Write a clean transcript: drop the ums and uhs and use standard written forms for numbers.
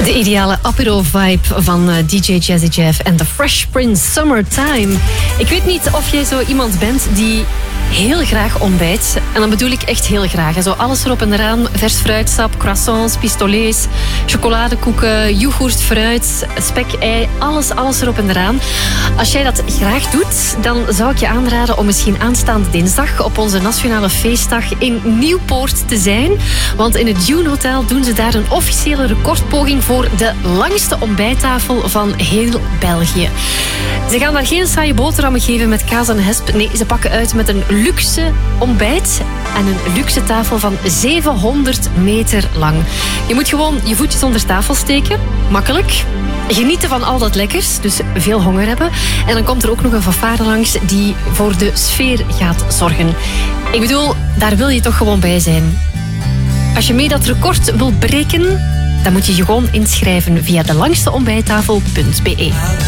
De ideale apero-vibe van DJ Jazzy Jeff en The Fresh Prince Summertime. Ik weet niet of jij zo iemand bent die heel graag ontbijt. En dan bedoel ik echt heel graag. Zo alles erop en eraan. Vers fruitsap, croissants, pistolets, chocoladekoeken, yoghurt, fruit, spek, ei. Alles erop en eraan. Als jij dat graag doet, dan zou ik je aanraden om misschien aanstaande dinsdag op onze nationale feestdag in Nieuwpoort te zijn. Want in het Dune Hotel doen ze daar een officiële recordpoging voor de langste ontbijttafel van heel België. Ze gaan daar geen saaie boterhammen geven met kaas en hesp. Nee, ze pakken uit met een luxe ontbijt en een luxe tafel van 700 meter lang. Je moet gewoon je voetjes onder tafel steken. Makkelijk. Genieten van al dat lekkers, dus veel honger hebben. En dan komt er ook nog een fanfare langs die voor de sfeer gaat zorgen. Ik bedoel, daar wil je toch gewoon bij zijn. Als je mee dat record wil breken, dan moet je je gewoon inschrijven via delangsteontbijttafel.be.